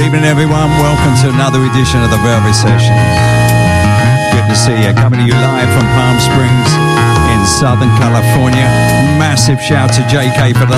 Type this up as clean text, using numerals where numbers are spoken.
evening, everyone. Welcome to another edition of the Velvet Sessions. Good to see you. Coming to you live from Palm Springs in Southern California. Massive shout to JK for the